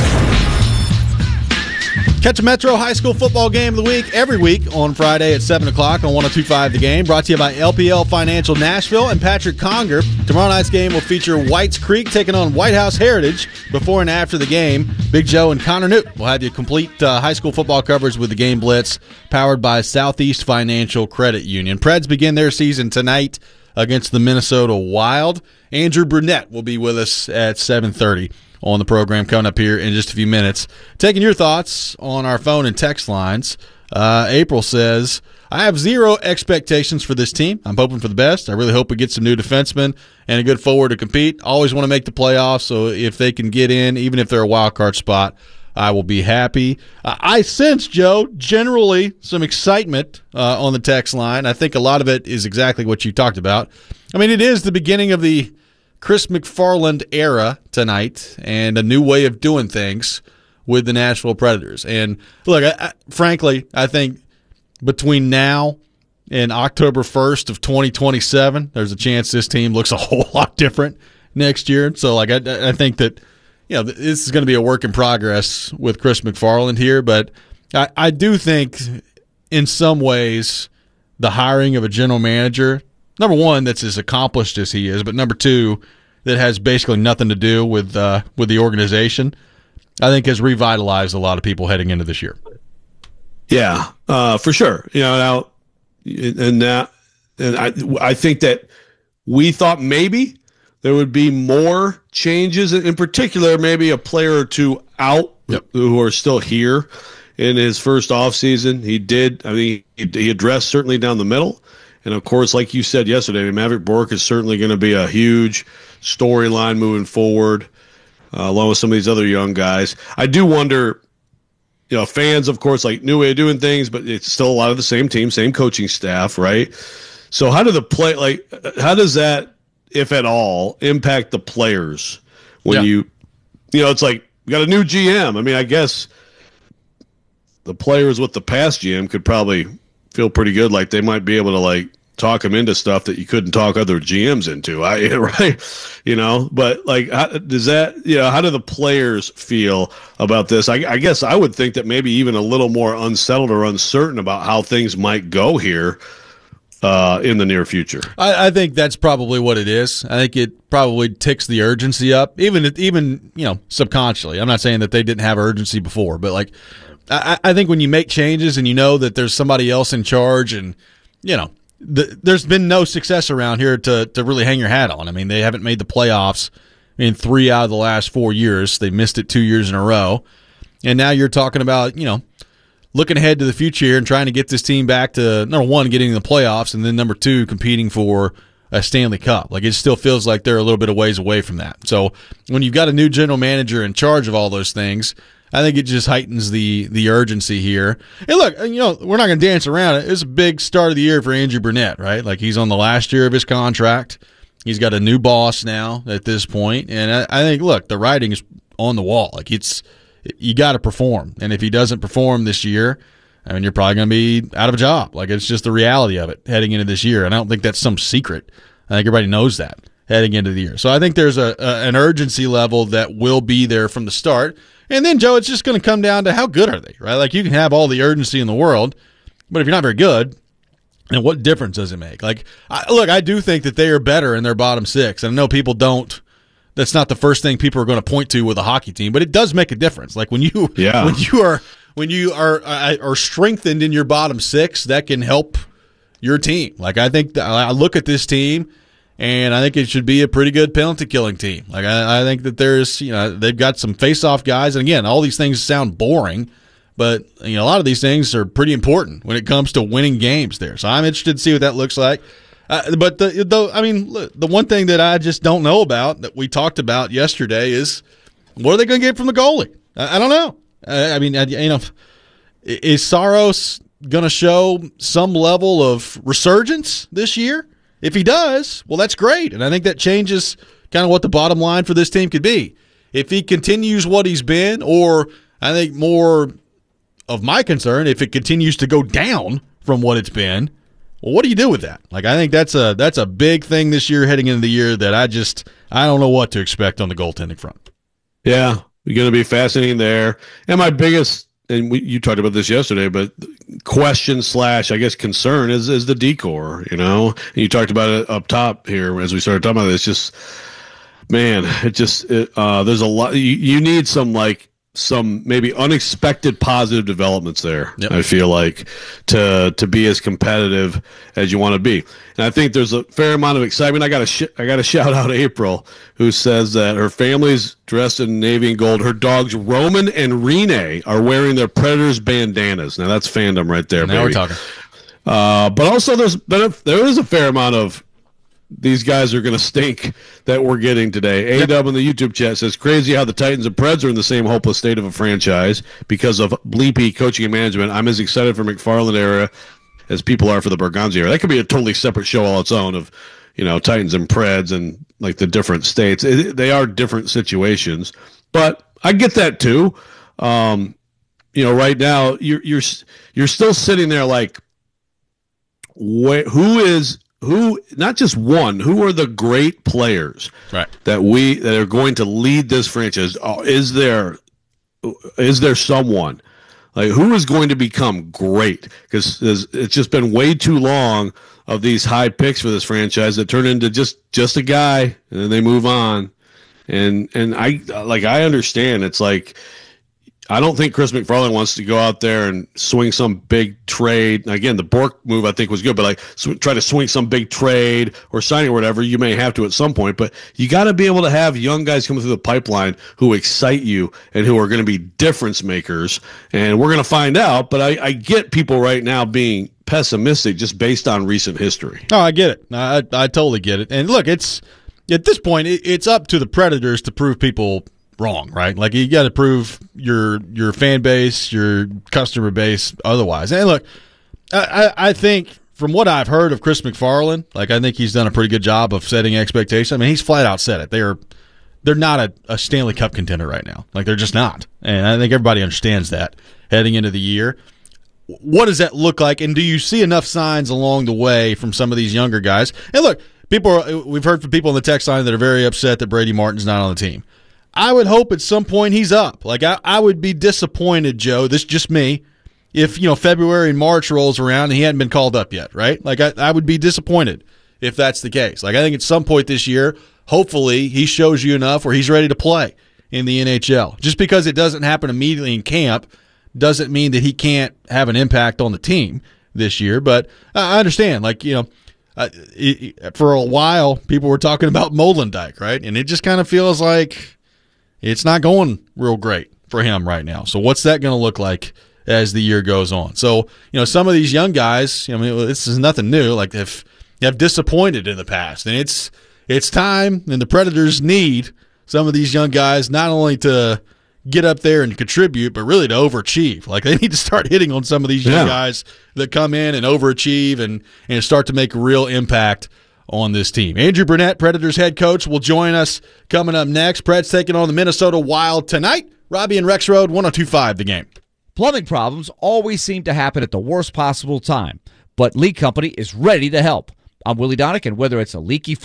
Catch a Metro High School football game of the week every week on Friday at seven o'clock on one oh two point five The Game. Brought to you by L P L Financial Nashville and Patrick Conger. Tomorrow night's game will feature Whites Creek taking on White House Heritage. Before and after the game, Big Joe and Connor Newt will have you complete uh, high school football coverage with the Game Blitz, powered by Southeast Financial Credit Union. Preds begin their season tonight against the Minnesota Wild. Andrew Brunette will be with us at seven thirty. On the program coming up here in just a few minutes. Taking your thoughts on our phone and text lines. Uh, April says, I have zero expectations for this team. I'm hoping for the best. I really hope we get some new defensemen and a good forward to compete. Always want to make the playoffs, so if they can get in, even if they're a wild card spot, I will be happy. Uh, I sense, Joe, generally some excitement uh, on the text line. I think a lot of it is exactly what you talked about. I mean, it is the beginning of the Chris McFarland era tonight and a new way of doing things with the Nashville Predators. And look, I, I, frankly, I think between now and October first of twenty twenty-seven, there's a chance this team looks a whole lot different next year. So, like, I, I think that, you know, this is going to be a work in progress with Chris McFarland here. But I, I do think in some ways the hiring of a general manager, number one, that's as accomplished as he is, but number two, that has basically nothing to do with uh, with the organization, I think has revitalized a lot of people heading into this year. Yeah, uh, for sure. You know, now and that, and I I think that we thought maybe there would be more changes, in particular, maybe a player or two out yep. who are still here in his first offseason. He did. I mean, he, he addressed certainly down the middle. And, of course, like you said yesterday, Maverick Bourque is certainly going to be a huge storyline moving forward, uh, along with some of these other young guys. I do wonder, you know, fans, of course, like new way of doing things, but it's still a lot of the same team, same coaching staff, right? So how do the play, like, how does that, if at all, impact the players when yeah. you, you know, it's like, we got a new G M. I mean, I guess the players with the past G M could probably feel pretty good, like they might be able to like talk them into stuff that you couldn't talk other G Ms into. I right, you know. But like, how, does that, you know, how do the players feel about this? I, I guess I would think that maybe even a little more unsettled or uncertain about how things might go here uh, in the near future. I, I think that's probably what it is. I think it probably ticks the urgency up, even even you know subconsciously. I'm not saying that they didn't have urgency before, but like. I, I think when you make changes and you know that there's somebody else in charge and, you know, the, there's been no success around here to, to really hang your hat on. I mean, they haven't made the playoffs in three out of the last four years. They missed it two years in a row. And now you're talking about, you know, looking ahead to the future here and trying to get this team back to, number one, getting in the playoffs, and then number two, competing for a Stanley Cup. Like, it still feels like they're a little bit of ways away from that. So when you've got a new general manager in charge of all those things, I think it just heightens the the urgency here. And look, you know, we're not going to dance around it. It's a big start of the year for Andrew Burnett, right? Like, he's on the last year of his contract. He's got a new boss now at this point. And I, I think, look, the writing is on the wall. Like, it's, you got to perform. And if he doesn't perform this year, I mean, you're probably going to be out of a job. Like, it's just the reality of it heading into this year. And I don't think that's some secret. I think everybody knows that heading into the year. So I think there's a, a an urgency level that will be there from the start. And then, Joe, it's just going to come down to how good are they, right? Like, you can have all the urgency in the world, but if you're not very good, then what difference does it make? Like, I, look, I do think that they are better in their bottom six. And I know people don't. That's not the first thing people are going to point to with a hockey team, but it does make a difference. Like, when you yeah. when you are when you are uh, are strengthened in your bottom six, that can help your team. Like, I think that I look at this team, and I think it should be a pretty good penalty killing team. Like, I, I think that there's, you know, they've got some face-off guys, and again, all these things sound boring, but you know, a lot of these things are pretty important when it comes to winning games there. So I'm interested to see what that looks like. Uh, but the, the, I mean, look, the one thing that I just don't know about that we talked about yesterday is what are they going to get from the goalie? I, I don't know. I, I mean, I, you know, is Saros going to show some level of resurgence this year? If he does, well, that's great, and I think that changes kind of what the bottom line for this team could be. If he continues what he's been, or I think more of my concern, if it continues to go down from what it's been, well, what do you do with that? Like, I think that's a that's a big thing this year heading into the year that I just I don't know what to expect on the goaltending front. Yeah, you're going to be fascinating there. And my biggest, and we, you talked about this yesterday, but question slash I guess concern is is the decor. You know, and you talked about it up top here as we started talking about it. It's just, man, it just it, uh, there's a lot. You, you need some like. some maybe unexpected positive developments there. Yep. I feel like to to be as competitive as you want to be, and I think there's a fair amount of excitement. I got to sh- I got to shout out April, who says that her family's dressed in navy and gold. Her dogs Roman and Rene are wearing their Predators bandanas. Now that's fandom right there. Now baby. we're talking. Uh, but also there's but there is a fair amount of. These guys are going to stink that we're getting today. A-Dub in the YouTube chat says, crazy how the Titans and Preds are in the same hopeless state of a franchise because of bleepy coaching and management. I'm as excited for McFarland era as people are for the Berganza era. That could be a totally separate show all its own of, you know, Titans and Preds and like the different states. It, they are different situations, but I get that too. Um, you know, right now you're, you're, you're still sitting there like, wh- who is, Who, not just one, who are the great players right. that we that are going to lead this franchise? Oh, is there is there someone like who is going to become great? Because it's just been way too long of these high picks for this franchise that turn into just just a guy and then they move on. And and I like I understand it's like. I don't think Chris McFarland wants to go out there and swing some big trade. Again, the Bork move I think was good, but like sw- try to swing some big trade or signing or whatever. You may have to at some point, but you got to be able to have young guys coming through the pipeline who excite you and who are going to be difference makers. And we're going to find out. But I, I get people right now being pessimistic just based on recent history. Oh, I get it. I I totally get it. And look, it's at this point, it, it's up to the Predators to prove people wrong, right? Like you got to prove your your fan base, your customer base, otherwise. And look, I, I think from what I've heard of Chris McFarland, like I think he's done a pretty good job of setting expectations. I mean, he's flat out said it. They're they're not a, a Stanley Cup contender right now. Like they're just not. And I think everybody understands that heading into the year. What does that look like? And do you see enough signs along the way from some of these younger guys? And look, people are, we've heard from people on the text line that are very upset that Brady Martin's not on the team. I would hope at some point he's up. Like I, I would be disappointed, Joe. This is just me. If you know February and March rolls around and he hadn't been called up yet, right? Like I, I would be disappointed if that's the case. Like I think at some point this year, hopefully he shows you enough where he's ready to play in the N H L. Just because it doesn't happen immediately in camp doesn't mean that he can't have an impact on the team this year. But I understand, like you know. Uh, it, it, for a while, people were talking about Molendyke, right? And it just kind of feels like it's not going real great for him right now. So what's that going to look like as the year goes on. So, you know, some of these young guys, I mean, this is nothing new. Like, have have disappointed in the past, and it's it's time. And the Predators need some of these young guys not only to get up there and contribute, but really to overachieve. Like, they need to start hitting on some of these young Yeah. guys that come in and overachieve and and start to make a real impact on this team. Andrew Burnett, Predators head coach, will join us coming up next. Preds taking on the Minnesota Wild tonight. Robbie and Rex Road, one oh two point five The Game. Plumbing problems always seem to happen at the worst possible time, but Lee Company is ready to help. I'm Willie Donick, and whether it's a leaky